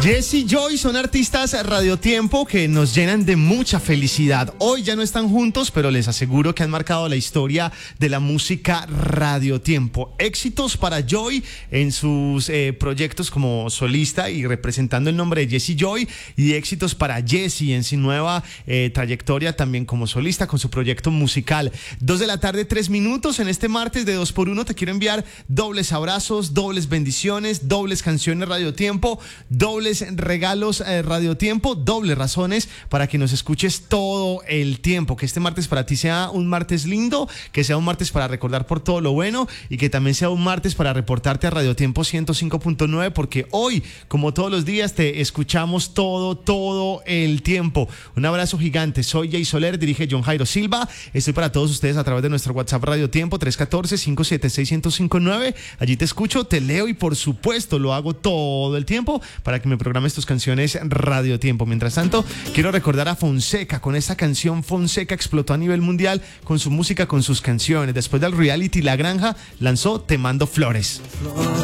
Jesse Joy son artistas Radiotiempo que nos llenan de mucha felicidad. Hoy ya no están juntos, pero les aseguro que han marcado la historia de la música Radiotiempo. Éxitos para Joy en sus proyectos como solista y representando el nombre de Jesse Joy, y éxitos para Jesse en su nueva trayectoria también como solista con su proyecto musical. 2:03 en este martes de 2x1 te quiero enviar dobles abrazos, dobles bendiciones, dobles canciones Radiotiempo, dobles regalos Radiotiempo, dobles razones para que nos escuches todo el tiempo. Que este martes para ti sea un martes lindo, que sea un martes para recordar por todo lo bueno y que también sea un martes para reportarte a Radiotiempo 105.9, porque hoy, como todos los días, te escuchamos todo el tiempo. Un abrazo gigante. Soy Jay Soler, dirige John Jairo Silva. Estoy para todos ustedes a través de nuestro WhatsApp Radiotiempo 314-576-1059. Allí te escucho, te leo y por supuesto lo hago todo el tiempo para que me programes tus canciones Radiotiempo. Mientras tanto, quiero recordar a Fonseca. Con esta canción, Fonseca explotó a nivel mundial con su música, con sus canciones. Después del reality La Granja, lanzó Te Mando Flores.